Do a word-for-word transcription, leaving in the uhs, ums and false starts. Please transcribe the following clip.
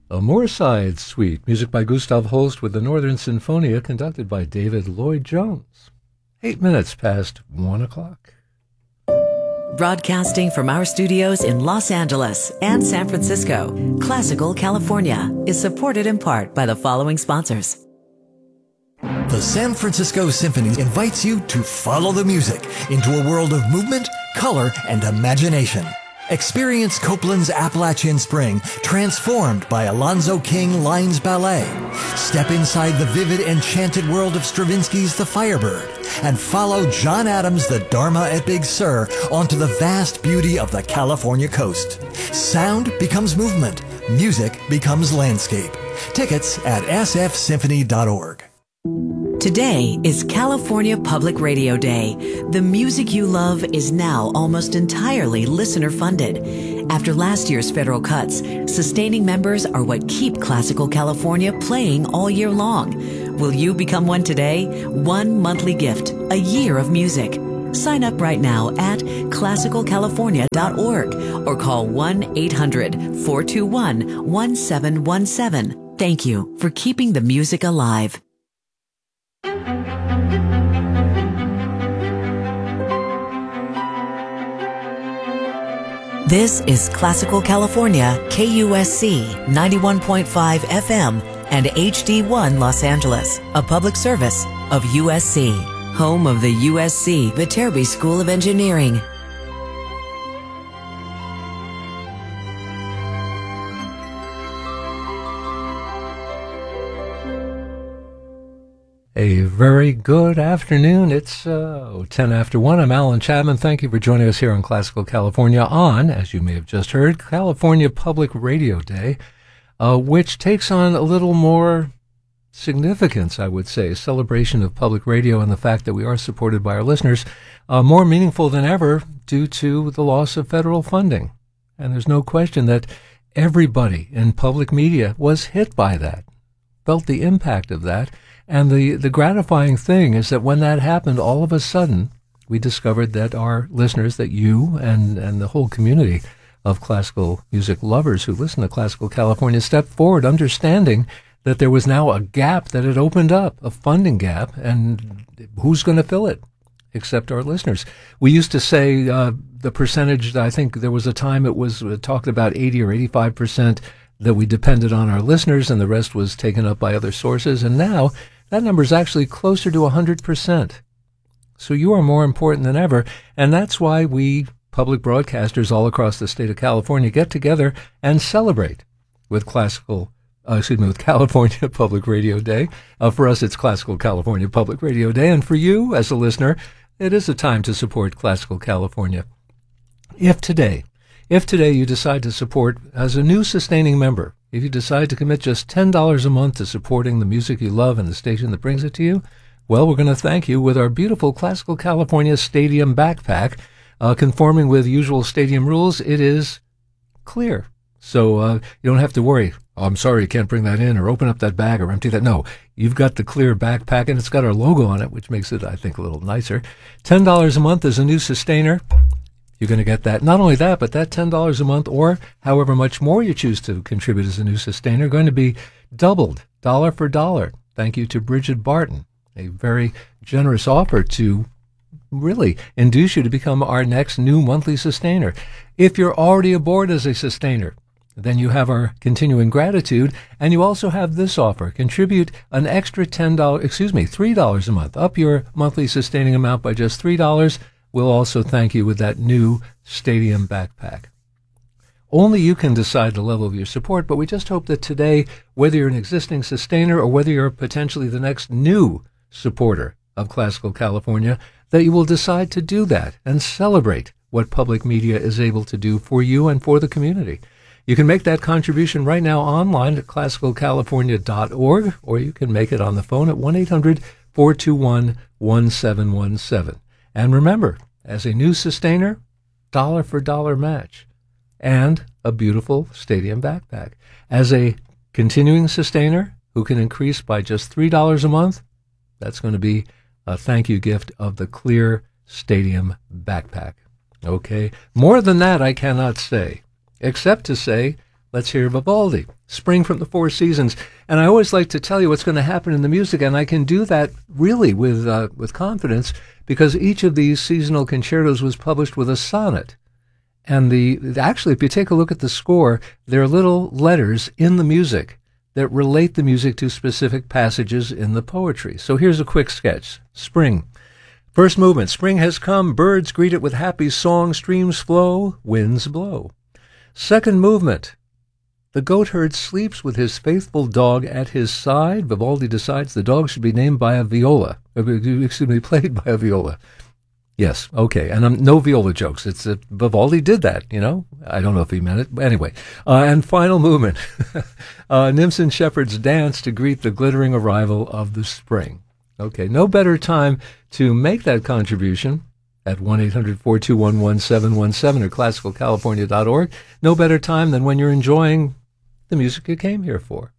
A Moorside Suite, music by Gustav Holst with the Northern Sinfonia, conducted by David Lloyd-Jones. Eight minutes past one o'clock. Broadcasting from our studios in Los Angeles and San Francisco, Classical California is supported in part by the following sponsors. The San Francisco Symphony invites you to follow the music into a world of movement, color, and imagination. Experience Copeland's Appalachian Spring, transformed by Alonzo King Lines Ballet. Step inside the vivid, enchanted world of Stravinsky's The Firebird, and follow John Adams' The Dharma at Big Sur onto the vast beauty of the California coast. Sound becomes movement. Music becomes landscape. Tickets at s f symphony dot org. Today is California Public Radio Day. The music you love is now almost entirely listener-funded. After last year's federal cuts, sustaining members are what keep Classical California playing all year long. Will you become one today? One monthly gift, a year of music. Sign up right now at classical california dot org or call one eight hundred four two one one seven one seven. Thank you for keeping the music alive. This is Classical California, K U S C ninety-one point five F M and H D one Los Angeles, a public service of U S C, home of the U S C Viterbi School of Engineering. A very good afternoon. It's uh, ten after one. I'm Alan Chapman. Thank you for joining us here on Classical California on, as you may have just heard, California Public Radio Day, uh, which takes on a little more significance, I would say, celebration of public radio and the fact that we are supported by our listeners, uh, more meaningful than ever due to the loss of federal funding. And there's no question that everybody in public media was hit by that, felt the impact of that. And the, the gratifying thing is that when that happened, all of a sudden, we discovered that our listeners, that you and, and the whole community of classical music lovers who listen to Classical California stepped forward, understanding that there was now a gap that had opened up, a funding gap, and who's going to fill it except our listeners? We used to say uh, the percentage, I think there was a time it was uh, talked about eighty or eighty-five percent that we depended on our listeners and the rest was taken up by other sources. And now that number is actually closer to one hundred percent. So you are more important than ever, and that's why we public broadcasters all across the state of California get together and celebrate with classical, uh, excuse me, with California Public Radio Day. Uh, for us, it's Classical California Public Radio Day, and for you, as a listener, it is a time to support Classical California. If today, if today you decide to support as a new sustaining member, if you decide to commit just ten dollars a month to supporting the music you love and the station that brings it to you, well, we're going to thank you with our beautiful Classical California Stadium backpack. Uh, conforming with usual stadium rules, it is clear. So uh, you don't have to worry, oh, I'm sorry you can't bring that in or open up that bag or empty that. No, you've got the clear backpack, and it's got our logo on it, which makes it, I think, a little nicer. ten dollars a month is a new sustainer. You're going to get that. Not only that, but that ten dollars a month or however much more you choose to contribute as a new sustainer going to be doubled, dollar for dollar. Thank you to Bridget Barton, a very generous offer to really induce you to become our next new monthly sustainer. If you're already aboard as a sustainer, then you have our continuing gratitude, and you also have this offer. Contribute an extra ten dollars, excuse me, three dollars a month. Up your monthly sustaining amount by just three dollars. We'll also thank you with that new stadium backpack. Only you can decide the level of your support, but we just hope that today, whether you're an existing sustainer or whether you're potentially the next new supporter of Classical California, that you will decide to do that and celebrate what public media is able to do for you and for the community. You can make that contribution right now online at classical california dot org, or you can make it on the phone at one eight hundred four two one one seven one seven. And remember, as a new sustainer, dollar for dollar match and a beautiful stadium backpack. As a continuing sustainer who can increase by just three dollars a month, that's going to be a thank you gift of the clear stadium backpack. Okay, more than that I cannot say, except to say Let's hear Vivaldi, Spring from the Four Seasons. And I always like to tell you what's going to happen in the music, and I can do that really with uh, with confidence because each of these seasonal concertos was published with a sonnet. And the actually, if you take a look at the score, there are little letters in the music that relate the music to specific passages in the poetry. So here's a quick sketch. Spring. First movement. Spring has come. Birds greet it with happy song. Streams flow. Winds blow. Second movement. The goatherd sleeps with his faithful dog at his side. Vivaldi decides the dog should be named by a viola. Excuse me, played by a viola. Yes, okay, and um, no viola jokes. It's uh, Vivaldi did that, you know. I don't know if he meant it, but anyway. Uh, and final movement. uh, nymphs and shepherds dance to greet the glittering arrival of the spring. Okay, no better time to make that contribution at one eight hundred, four two one, one seven one seven or classical california dot org. No better time than when you're enjoying the music you came here for.